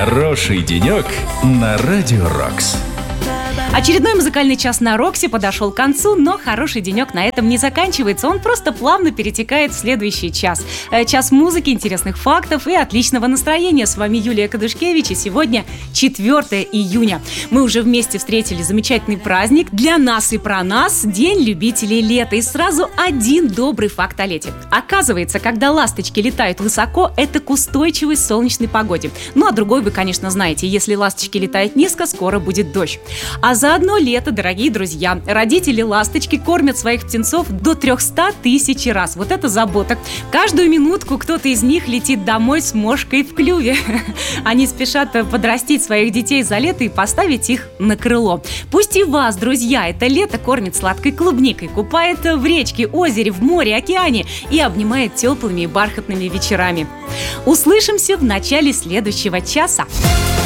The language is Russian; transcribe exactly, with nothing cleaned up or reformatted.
Хороший денек на Радио Рокс. Очередной музыкальный час на Роксе подошел к концу, но хороший денек на этом не заканчивается. Он просто плавно перетекает в следующий час. Час музыки, интересных фактов и отличного настроения. С вами Юлия Кадушкевич, и сегодня четвёртое июня. Мы уже вместе встретили замечательный праздник. Для нас и про нас — День любителей лета. И сразу один добрый факт о лете. Оказывается, когда ласточки летают высоко, это к устойчивой солнечной погоде. Ну, а другой вы, конечно, знаете. Если ласточки летают низко, скоро будет дождь. А за одно лето, дорогие друзья, родители ласточки кормят своих птенцов до триста тысяч раз. Вот это забота. Каждую минутку кто-то из них летит домой с мошкой в клюве. Они спешат подрастить своих детей за лето и поставить их на крыло. Пусть и вас, друзья, это лето кормит сладкой клубникой, купает в речке, озере, в море, океане и обнимает теплыми и бархатными вечерами. Услышимся в начале следующего часа.